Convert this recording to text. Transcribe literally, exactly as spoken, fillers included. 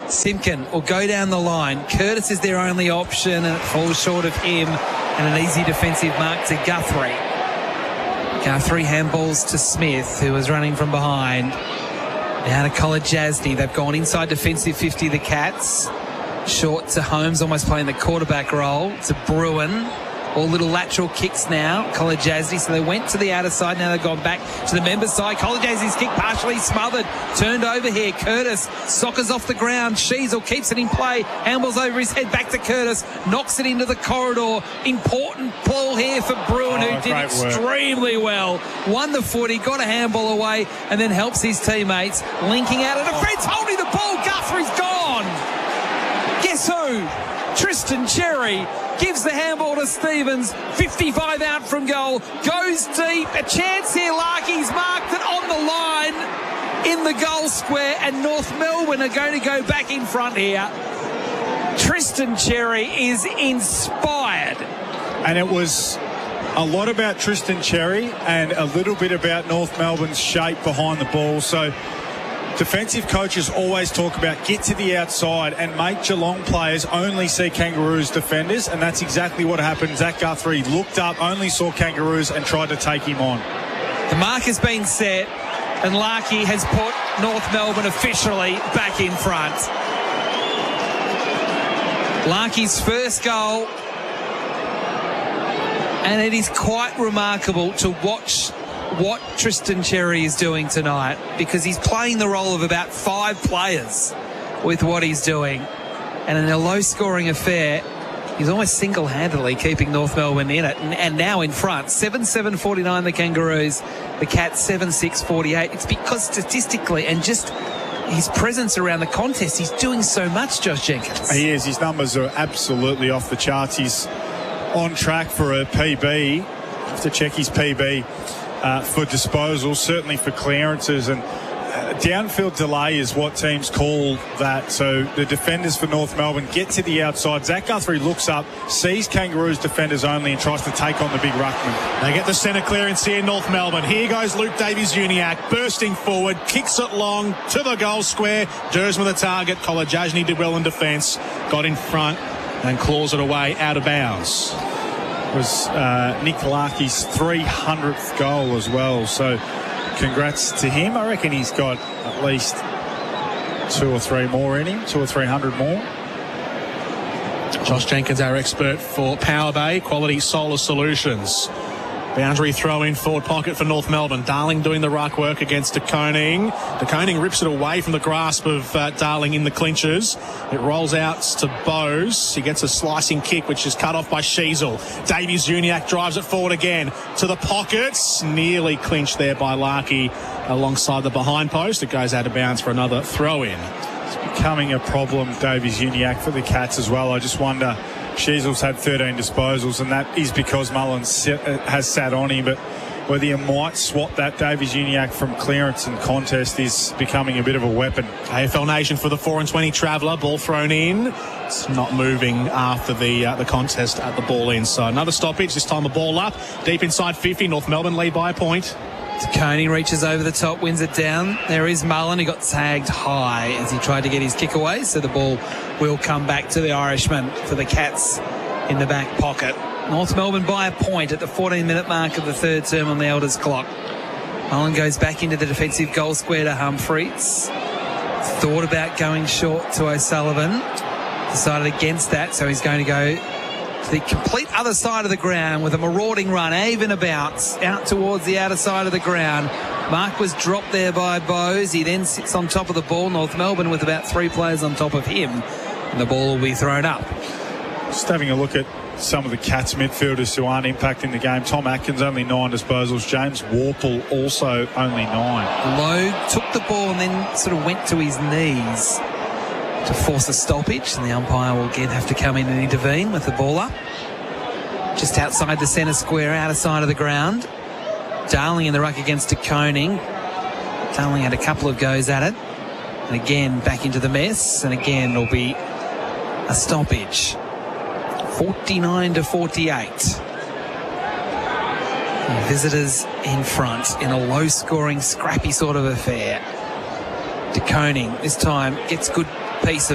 Simpkin will go down the line. Curtis is their only option, and it falls short of him. And an easy defensive mark to Guthrie. Guthrie handballs to Smith, who was running from behind. Now to Kolodjasny. They've gone inside defensive fifty, the Cats. Short to Holmes, almost playing the quarterback role. To Bruin. All little lateral kicks now. Kolodjasny. So they went to the outer side. Now they've gone back to the member side. Kolodjasny's kick partially smothered. Turned over here. Curtis soccers off the ground. Sheasel keeps it in play. Handballs over his head back to Curtis. Knocks it into the corridor. Important ball here for Bruin, oh, who did extremely work. well. Won the footy. Got a handball away. And then helps his teammates. Linking out of defence. Holding the ball. Guthrie's gone. Guess who? Tristan Cherry gives the handball to Stevens. fifty-five out from goal. Goes deep. A chance here. Larkey's marked it on the line in the goal square. And North Melbourne are going to go back in front here. Tristan Cherry is inspired. And it was a lot about Tristan Cherry and a little bit about North Melbourne's shape behind the ball. So defensive coaches always talk about get to the outside and make Geelong players only see Kangaroos defenders, and that's exactly what happened. Zach Guthrie looked up, only saw Kangaroos and tried to take him on. The mark has been set, and Larkey has put North Melbourne officially back in front. Larkey's first goal, and it is quite remarkable to watch what Tristan Cherry is doing tonight, because he's playing the role of about five players with what he's doing. And in a low-scoring affair, he's almost single-handedly keeping North Melbourne in it. And, and now in front, seven seven forty-nine the Kangaroos, the Cats seven six forty-eight. It's because statistically and just his presence around the contest, he's doing so much, Josh Jenkins. He is. His numbers are absolutely off the charts. He's on track for a P B. I have to check his P B. Uh, for disposals, certainly for clearances, and uh, downfield delay is what teams call that. So the defenders for North Melbourne get to the outside. Zach Guthrie looks up, sees Kangaroos defenders only, and tries to take on the big ruckman. They get the centre clearance here in North Melbourne. Here goes Luke Davies-Uniacke, bursting forward, kicks it long to the goal square. Dursman the target. Kolodjasny did well in defence, got in front and claws it away out of bounds. Was uh, Nick Larkey's three hundredth goal as well, so congrats to him. I reckon he's got at least two or three more in him, two or three hundred more. Josh Jenkins, our expert for Power Bay Quality Solar Solutions. Boundary throw in forward pocket for North Melbourne. Darling doing the ruck work against De Koning. De Koning rips it away from the grasp of uh, Darling in the clinches. It rolls out to Bose. He gets a slicing kick, which is cut off by Sheasel. Davies-Uniacke drives it forward again to the pockets. Nearly clinched there by Larkey alongside the behind post. It goes out of bounds for another throw in. It's becoming a problem, Davies-Uniacke, for the Cats as well. I just wonder. Sheasel's had thirteen disposals, and that is because Mullins has sat on him, but whether you might swap that Davies-Uniacke from clearance and contest is becoming a bit of a weapon. A F L Nation for the four and twenty traveller, ball thrown in. It's not moving after the uh, the contest at the ball in. So another stoppage, this time a ball up, deep inside fifty, North Melbourne lead by a point. Coney reaches over the top, wins it down. There is Mullen, who got tagged high as he tried to get his kick away, so the ball will come back to the Irishman for the Cats in the back pocket. North Melbourne by a point at the fourteen minute mark of the third term on the Elders clock. Mullen goes back into the defensive goal square to Humphreys. Thought about going short to O'Sullivan. Decided against that, so he's going to go to the complete other side of the ground with a marauding run, even about out towards the outer side of the ground. Mark was dropped there by Bose. He then sits on top of the ball. North Melbourne with about three players on top of him, and the ball will be thrown up. Just having a look at some of the Cats midfielders who aren't impacting the game. Tom Atkins only nine disposals. James Warple also only nine. Lowe took the ball and then sort of went to his knees to force a stoppage, and the umpire will again have to come in and intervene with the ball up. Just outside the centre square, outer side of the ground. Darling in the ruck against De Koning. Darling had a couple of goes at it. And again, back into the mess. And again, it'll be a stoppage. forty-nine to forty-eight. The visitors in front in a low-scoring, scrappy sort of affair. De Koning, this time, gets good piece of